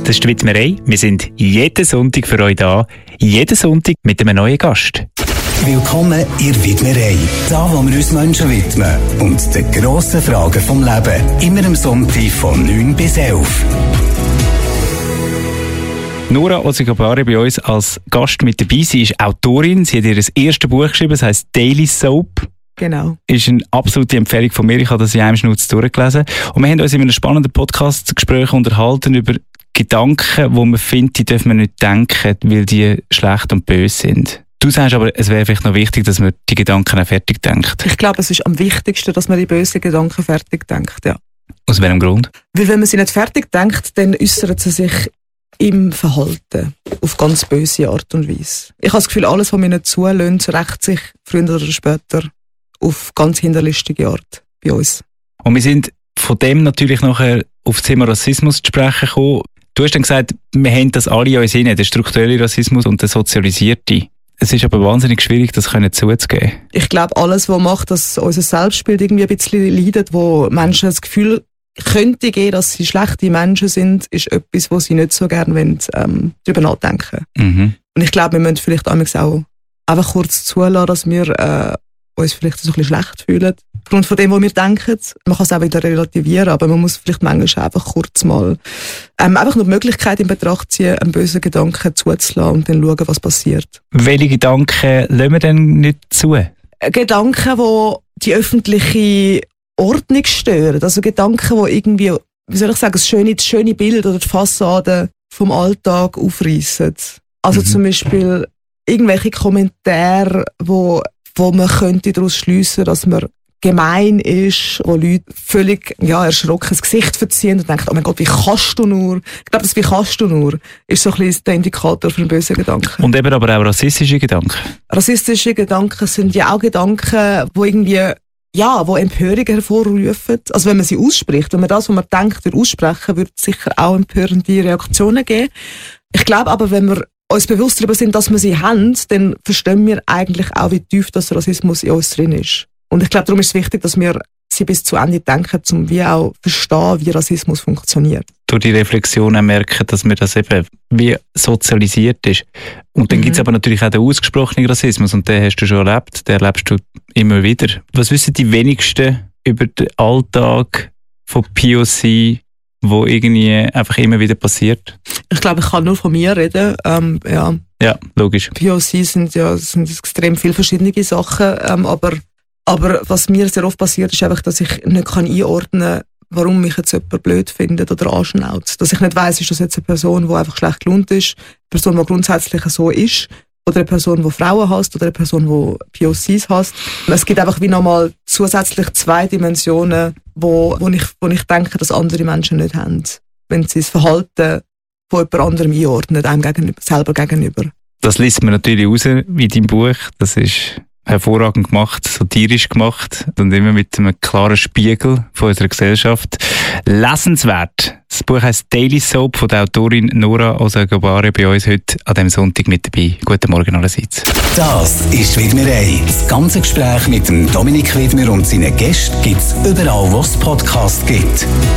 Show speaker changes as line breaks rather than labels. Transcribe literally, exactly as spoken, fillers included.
Das ist die Widmerei. Wir sind jeden Sonntag für euch da. Jeden Sonntag mit einem neuen Gast.
Willkommen in der Widmerei. Da, wo wir uns Menschen widmen und den grossen Fragen vom Leben. Immer am Sonntag von neun bis elf.
Nora Ozigabare bei uns als Gast mit dabei. Sie ist Autorin. Sie hat ihr erstes Buch geschrieben. Das heisst Daily Soap.
Genau.
Ist eine absolute Empfehlung von mir. Ich habe das in einem Schnutz durchgelesen. Und wir haben uns in einem spannenden Podcast-Gespräch unterhalten über Gedanken, wo man findet, die dürfen wir nicht denken, weil die schlecht und böse sind. Du sagst aber, es wäre vielleicht noch wichtig, dass man die Gedanken auch fertig denkt.
Ich glaube, es ist am wichtigsten, dass man die bösen Gedanken fertig denkt, ja.
Aus welchem Grund?
Weil wenn man sie nicht fertig denkt, dann äußert sie sich im Verhalten auf ganz böse Art und Weise. Ich habe das Gefühl, alles, was mir nicht zulässt, rächt sich früher oder später auf ganz hinterlistige Art bei uns.
Und wir sind von dem natürlich nachher auf das Thema Rassismus zu sprechen gekommen. Du hast dann gesagt, wir haben das alle in uns hinein, der strukturelle Rassismus und der sozialisierte. Es ist aber wahnsinnig schwierig, das zuzugeben.
Ich glaube, alles, was macht, dass unser Selbstbild irgendwie ein bisschen leidet, wo Menschen das Gefühl könnte geben, dass sie schlechte Menschen sind, ist etwas, wo sie nicht so gerne wollen, ähm, darüber nachdenken.
Mhm.
Und ich glaube, wir müssen vielleicht auch einfach kurz zulassen, dass wir äh, uns vielleicht so ein bisschen schlecht fühlen. Aufgrund von dem, was wir denken. Man kann es auch wieder relativieren, aber man muss vielleicht manchmal einfach kurz mal ähm, einfach nur die Möglichkeit in Betracht ziehen, einen bösen Gedanken zuzulassen und dann schauen, was passiert.
Welche Gedanken lassen wir denn nicht zu?
Gedanken, die die öffentliche Ordnung stören. Also Gedanken, die irgendwie, wie soll ich sagen, das schöne, das schöne Bild oder die Fassade vom Alltag aufreissen. Also mhm. zum Beispiel irgendwelche Kommentare, wo, wo man könnte daraus schliessen, dass man gemein ist, wo Leute völlig ja, erschrocken das Gesicht verziehen und denken, oh mein Gott, wie kannst du nur? Ich glaube, das «Wie kannst du nur» ist so ein bisschen der Indikator für einen bösen Gedanken.
Und eben aber auch rassistische Gedanken?
Rassistische Gedanken sind ja auch Gedanken, die irgendwie ja, wo Empörung hervorrufen. Also wenn man sie ausspricht, wenn man das, was man denkt, aussprechen, würde es sicher auch empörende Reaktionen geben. Ich glaube aber, wenn wir uns bewusst darüber sind, dass wir sie haben, dann verstehen wir eigentlich auch, wie tief das Rassismus in uns drin ist. Und ich glaube, darum ist es wichtig, dass wir sie bis zu Ende denken, um wie auch verstehen, wie Rassismus funktioniert. Durch
die Reflexion auch merken, dass mir das eben wie sozialisiert ist. Und dann mhm. gibt es aber natürlich auch den ausgesprochenen Rassismus und den hast du schon erlebt, den erlebst du immer wieder. Was wissen die wenigsten über den Alltag von P O C, wo irgendwie einfach immer wieder passiert?
Ich glaube, ich kann nur von mir reden. Ähm, ja.
ja, logisch.
P O C sind ja sind extrem viele verschiedene Sachen, ähm, aber Aber was mir sehr oft passiert, ist einfach, dass ich nicht einordnen kann, warum mich jetzt jemand blöd findet oder anschnauzt. Dass ich nicht weiss, ist das jetzt eine Person, die einfach schlecht gelaunt ist, eine Person, die grundsätzlich so ist, oder eine Person, die Frauen hasst, oder eine Person, die P O Cs hasst. Es gibt einfach wie nochmal zusätzlich zwei Dimensionen, wo, wo, ich, wo ich denke, dass andere Menschen nicht haben. Wenn sie das Verhalten von jemand anderem einordnen, einem gegenüber, selber gegenüber.
Das liest man natürlich raus in deinem Buch. Das ist hervorragend gemacht, satirisch gemacht und immer mit einem klaren Spiegel von unserer Gesellschaft. Lesenswert. Das Buch heisst Daily Soap von der Autorin Nora Ozigabare bei uns heute an diesem Sonntag mit dabei. Guten Morgen allerseits.
Das ist Widmerei. Das ganze Gespräch mit dem Dominik Widmer und seinen Gästen gibt es überall, wo es Podcasts gibt.